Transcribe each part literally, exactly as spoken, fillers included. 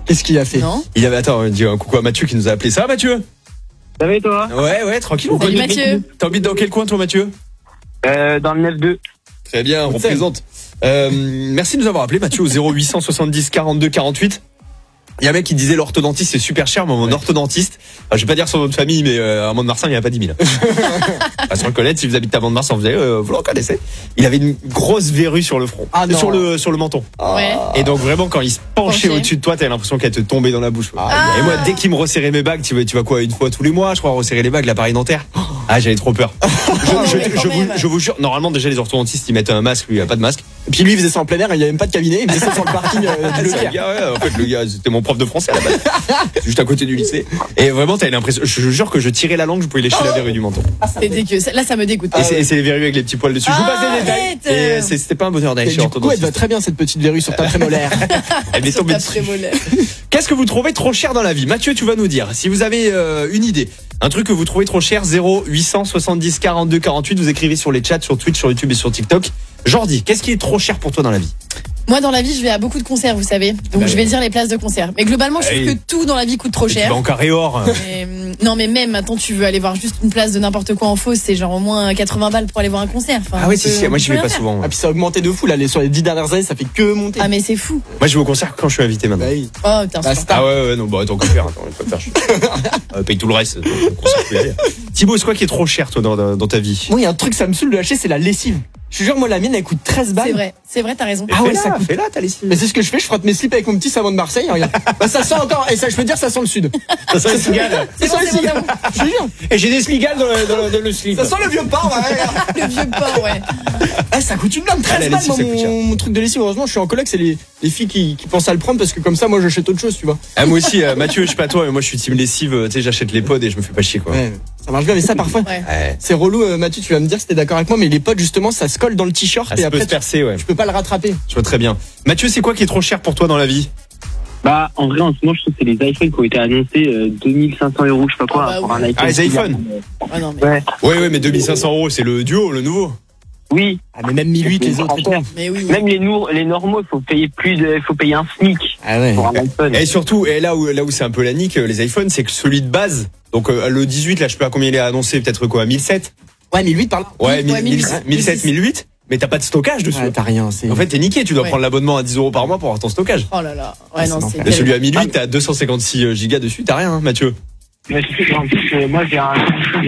Qu'est-ce qu'il a fait? Non. Il avait, attends, on dit un coucou à Mathieu qui nous a appelé. Ça va Mathieu? Ça va et toi? Ouais, ouais, tranquille. Salut Mathieu. T'habites dans quel coin toi Mathieu? euh, Dans le neuf deux. Très bien, on représente. Euh, merci de nous avoir appelé Mathieu au zéro huit cent soixante-dix quarante-deux quarante-huit. Il y a un mec qui disait l'orthodontiste c'est super cher, mais mon ouais. orthodontiste, enfin, je vais pas dire son nom de famille, mais euh, à Mont-de-Marsan il n'y a pas dix mille. À se reconnaître, si vous habitez à Mont-de-Marsan, vous, euh, vous le reconnaissez. Il avait une grosse verrue sur le front, ah, sur le sur le menton. Ouais. Et donc vraiment quand il se penchait Penché. au-dessus de toi, t'avais l'impression qu'elle te tombait dans la bouche. Ah. Et moi dès qu'il me resserrait mes bagues, tu vois, tu vois quoi, une fois tous les mois, je crois, resserrer les bagues, l'appareil dentaire. Ah, j'avais trop peur. Je, je, je, je, vous, je vous jure, normalement déjà les orthodontistes ils mettent un masque, lui il a pas de masque. Et puis lui il faisait ça en plein air, il y avait même pas de cabinet, il faisait ça sur le parking euh, du Leclerc. Ouais, en fait le gars c'était mon prof de français à la base. Juste à côté du lycée. Et vraiment t'avais l'impression, je vous jure que je tirais la langue, je pouvais lécher oh la verrue du menton. Ah, c'est dégueu, là ça me dégoûte. Et c'est, c'est les verrues avec les petits poils dessus. Je vous passe des détails. Et c'est, c'était pas un bonheur d'aller chez orthodontiste. Du coup elle va très bien cette petite verrue sur ta prémolaire. Elle est tombée dessus. Qu'est-ce que vous trouvez trop cher dans la vie? Mathieu, tu vas nous dire. Si vous avez euh, une idée, un truc que vous trouvez trop cher, zéro huit cent soixante-dix quarante-deux quarante-huit, vous écrivez sur les chats, sur Twitch, sur YouTube et sur TikTok. Jordi, qu'est-ce qui est trop cher pour toi dans la vie? Moi, dans la vie, je vais à beaucoup de concerts, vous savez. Donc, bah, je vais dire les places de concert. Mais globalement, je trouve que tout dans la vie coûte trop cher. Tu vas en carré or. Mais, non, mais même, maintenant, tu veux aller voir juste une place de n'importe quoi en fausse, c'est genre au moins quatre-vingts balles pour aller voir un concert. Enfin, ah oui, si, si, moi, j'y vais pas souvent. Ah, puis ça a augmenté de fou, là. Sur les dix dernières années, ça fait que monter. Ah, mais c'est fou. Moi, je vais au concert quand je suis invité maintenant. Bah, oui. Oh, putain, bah, c'est Ah ouais, ouais, non, bah, attends, que faire, attends, on va faire. euh, paye tout le reste. Donc, le concert, tu peux y aller. Thibaut, c'est quoi qui est trop cher, toi, dans, dans, dans ta vie? Moi, il y a un truc, ça me saoule de lâcher, c'est la lessive. Je te jure, moi, la mienne, elle coûte treize balles. C'est vrai, c'est vrai, t'as raison. Ah ouais, ça coûte. Fais là, t'as les Mais c'est ce que je fais, je frotte mes slips avec mon petit savon de Marseille, regarde. Bah, ça sent encore, et ça, je peux dire, ça sent le sud. Ça sent le cigale. C'est bon, c'est bon, c'est bon. Je te jure. Et j'ai des cigales dans le, dans le, dans le slip. Ça sent le vieux port, ouais. Le vieux port, ouais. Ah, ça coûte une blinde, treize balles, moi, mon, mon truc de lessive. Heureusement, je suis en coloc, c'est les, les filles qui, qui pensent à le prendre parce que comme ça, moi, j'achète autre chose, tu vois. Ah, moi aussi, euh, Mathieu, je sais pas toi, mais moi, je suis team lessive, tu sais, j'achète les pods et je me fais pas chier, quoi. Ouais. Ça marche bien, mais ça parfois, ouais. Ouais. C'est relou. Euh, Mathieu, tu vas me dire si t'es d'accord avec moi, mais les potes justement, ça se colle dans le t-shirt ah, et ça après peut se percer, ouais. Tu peux pas le rattraper. Je vois très bien. Mathieu, c'est quoi qui est trop cher pour toi dans la vie? Bah, en vrai, en ce moment, je trouve que c'est les iPhones qui ont été annoncés euh, deux mille cinq cents euros, je sais pas quoi, oh, bah, pour oui. un iPhone. Ah, les iPhones. Ah, non, mais... Ouais. Ouais, ouais, mais deux mille cinq cents euros, c'est le duo, le nouveau. Oui. Ah, mais même mille huit, les autres. Mais oui. Même les, nour- les normaux, il faut payer plus de, faut payer un SMIC. Ah ouais. Pour un iPhone. Et surtout, et là où, là où c'est un peu la nique, les iPhones, c'est que celui de base, donc euh, le dix-huit, là, je sais pas combien il est annoncé, peut-être quoi, mille sept? Ouais, mille huit par là. Ouais, ouais, mille sept, mille huit. Mais t'as pas de stockage dessus. Ouais, t'as rien. C'est... En fait, t'es niqué. Tu dois ouais. prendre l'abonnement à dix euros par mois pour avoir ton stockage. Oh là là. Ouais, non, c'est. Et celui à mille huit, t'as deux cent cinquante-six gigas dessus. T'as rien, hein, Mathieu. Mais tu sais, en plus, euh, moi, j'ai un.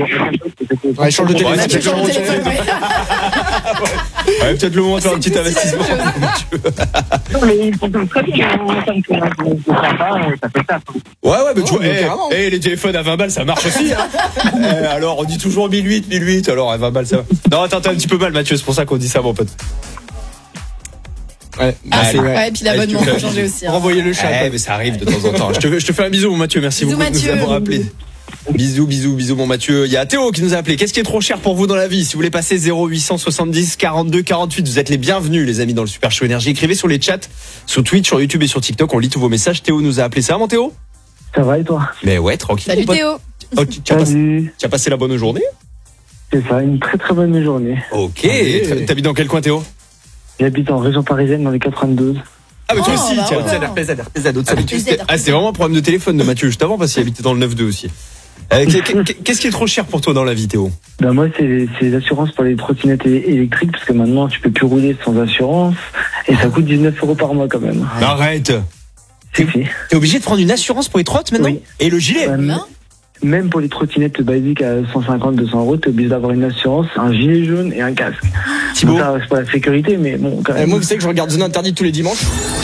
Ouais, change de téléphone. Ouais, tu changes de téléphone, ouais. Ouais, peut-être le moment de faire un petit investissement. Non, mais ils fonctionnent très bien. Ça me fait sympa, ça fait ça. Ouais, ouais, mais oh, tu vois, mais eh, eh, les téléphones à vingt balles, ça marche aussi, hein. eh, alors, on dit toujours mille huit, mille huit, alors à vingt balles, ça va. Non, attends, t'as un petit peu mal, Mathieu, c'est pour ça qu'on dit ça, mon pote. Ouais, ah, c'est ouais. Ouais, et puis l'abonnement faut changer aussi. Hein. Renvoyer le chat. Eh, mais ça arrive de temps en temps. Je te, je te fais un bisou, mon Mathieu. Merci bisous, beaucoup Mathieu. de nous avoir appelé. Bisous, bisous, bisous, mon Mathieu. Il y a Théo qui nous a appelé. Qu'est-ce qui est trop cher pour vous dans la vie? Si vous voulez passer zéro huit cent soixante-dix quarante-deux quarante-huit, vous êtes les bienvenus, les amis, dans le Super Show Énergie. Écrivez sur les chats, sur Twitch, sur YouTube et sur TikTok. On lit tous vos messages. Théo nous a appelé. Ça va, mon Théo? Ça va et toi? Mais ouais, tranquille. Salut Théo. Oh, tu, tu, as passé, tu as passé la bonne journée? C'est ça, une très très bonne journée. Ok. Allez. T'habites dans quel coin, Théo? J'habite en région parisienne dans les quatre-vingt-douze. Ah, mais toi oh, aussi, bah tiens. R P Z, R P Z, R P Z, Ah, c'était vraiment un problème de téléphone de Mathieu juste avant parce qu'il habitait dans le neuf deux aussi. Euh, qu'est-ce qui est trop cher pour toi dans la vie, Théo? Ben moi, c'est, c'est les assurances pour les trottinettes électriques parce que maintenant, tu peux plus rouler sans assurance et ça coûte dix-neuf euros par mois quand même. Ouais. Arrête. C'est fait. T'es obligé de prendre une assurance pour les trottes maintenant? Oui. Et le gilet? Ouais, même pour les trottinettes basiques à cent cinquante, deux cents euros, t'es obligé d'avoir une assurance, un gilet jaune et un casque. Thibaut? Ça, c'est pas la sécurité, mais bon, quand même. Et moi, vous savez que je regarde Zone Interdite tous les dimanches.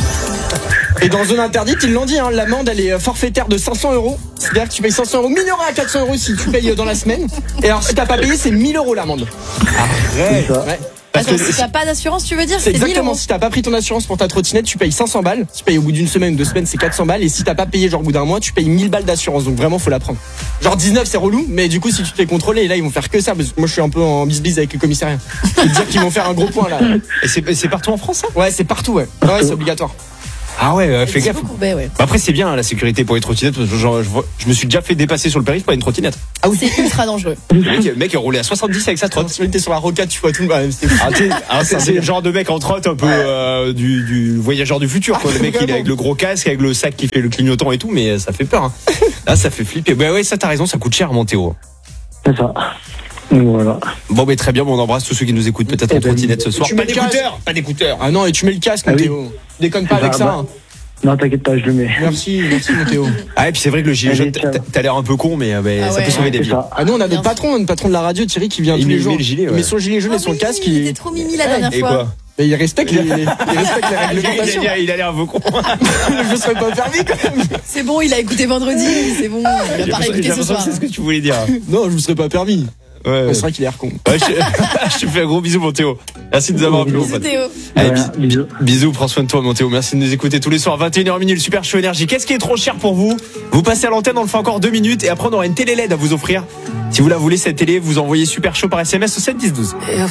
Et dans Zone Interdite, ils l'ont dit, hein, l'amende, elle est forfaitaire de cinq cents euros. C'est-à-dire que tu payes cinq cents euros, minoré à quatre cents euros si tu payes dans la semaine. Et alors, si t'as pas payé, c'est mille euros l'amende. Arrête. Ouais. Parce Attends, que si t'as pas d'assurance, tu veux dire? C'est exactement, si t'as pas pris ton assurance pour ta trottinette, tu payes cinq cents balles. Si tu payes au bout d'une semaine ou deux semaines, c'est quatre cents balles. Et si t'as pas payé genre au bout d'un mois, tu payes mille balles d'assurance. Donc vraiment, faut la prendre. Genre dix-neuf, c'est relou, mais du coup, si tu te fais contrôler, et là, ils vont faire que ça. Parce que moi, je suis un peu en bisbise avec le commissariat. Je veux dire qu'ils vont faire un gros point là. Et c'est, c'est partout en France, hein? Ouais, c'est partout, ouais. Ouais, c'est obligatoire. Ah ouais, euh, fais Thibaut gaffe. Courbet, ouais. Après, c'est bien hein, la sécurité pour les trottinettes. Parce que genre, je, vois- je me suis déjà fait dépasser sur le périph' par une trottinette. Ah oui, c'est ultra dangereux. Le mec, le mec a roulé à soixante-dix avec sa Quand trotte. tu étais sur la rocade, tu vois tout. Bah, c'était Ah, t'sais, ah, ça, c'est le genre de mec en trotte un peu euh, du, du voyageur du futur. Quoi. Le mec, il est avec le gros casque, avec le sac qui fait le clignotant et tout, mais ça fait peur. Hein. Là, ça fait flipper. Bah ouais, ça, t'as raison, ça coûte cher, mon Théo. C'est ça. Donc voilà. Bon, mais très bien, bon, on embrasse tous ceux qui nous écoutent peut-être Eh en ben, trottinette ce soir. tu Pas mets le d'écouteurs, pas d'écouteurs. Ah non, et tu mets le casque, mon Ah oui. Théo. Déconne pas avec Bah, ça. bah. hein. Non, t'inquiète pas, je le mets. Merci, merci, mon Théo. Ah, et puis c'est vrai que le gilet Allez, jaune, ciao. t'as t'as l'air un peu con, mais, mais Ah ça ouais. peut sauver des C'est vies. ça. Ah, nous, on a Bien notre patron, notre patron de la radio, Thierry, qui vient Il tous met- les il jours. met le gilet, Il ouais. met son gilet jaune et son Ah oui, casque. il Il, était trop mimi la dernière Et fois. quoi mais il respecte les, il respecte les réglementations. il, a, il a l'air un peu con. Je serais pas permis quand même. C'est bon, il a écouté vendredi, c'est bon, il J'ai va pas réécouter ce l'impression soir. que c'est ce que tu voulais dire. Non, je vous serais pas permis. Ouais, ouais. Ouais, c'est vrai qu'il a l'air con. Ouais, je, je te fais un gros bisou, mon Théo. Merci de nous avoir appelés, mon Bisous pote. Théo. Allez, Voilà, bis- bisous. bisous, prends soin de toi, mon Théo. Merci de nous écouter tous les soirs. vingt et une heures minuit, le Super Show Énergie. Qu'est-ce qui est trop cher pour vous? Vous passez à l'antenne, on le fait encore deux minutes et après on aura une télé L E D à vous offrir. Si vous la voulez, cette télé, vous envoyez Super Show par S M S au sept dix douze. If